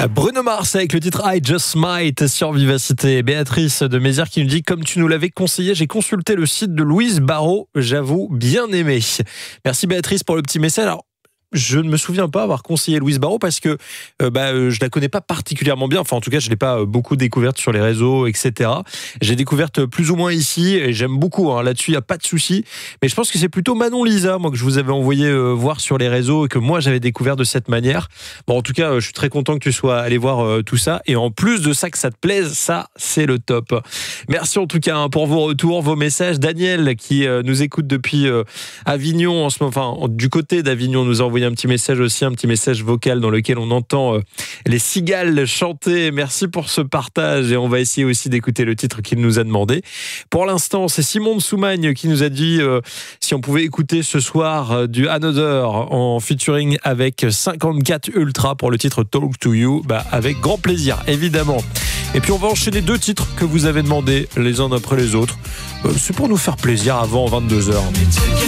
Bruno Mars avec le titre I Just Might sur Vivacité. Béatrice de Mézières qui nous dit: comme tu nous l'avais conseillé, j'ai consulté le site de Louise Barrault, j'avoue bien aimé. Merci Béatrice pour le petit message. Alors, je ne me souviens pas avoir conseillé Louise Barrault parce que je la connais pas particulièrement bien. Enfin, en tout cas, je l'ai pas beaucoup découverte sur les réseaux, etc. J'ai découverte plus ou moins ici et j'aime beaucoup. Là-dessus, il y a pas de souci. Mais je pense que c'est plutôt Manon Lisa, moi, que je vous avais envoyé voir sur les réseaux et que moi j'avais découvert de cette manière. Bon, en tout cas, je suis très content que tu sois allé voir tout ça. Et en plus de ça, que ça te plaise, ça, c'est le top. Merci en tout cas pour vos retours, vos messages. Daniel qui nous écoute depuis Avignon en ce moment, enfin du côté d'Avignon, nous a envoyé un petit message aussi, un petit message vocal dans lequel on entend les cigales chanter. Merci pour ce partage et on va essayer aussi d'écouter le titre qu'il nous a demandé. Pour l'instant, c'est Simon de Soumagne qui nous a dit si on pouvait écouter ce soir du Another en featuring avec 54 Ultra pour le titre Talk to You. Avec grand plaisir, évidemment. Et puis on va enchaîner 2 titres que vous avez demandé les uns après les autres. C'est pour nous faire plaisir avant 22h.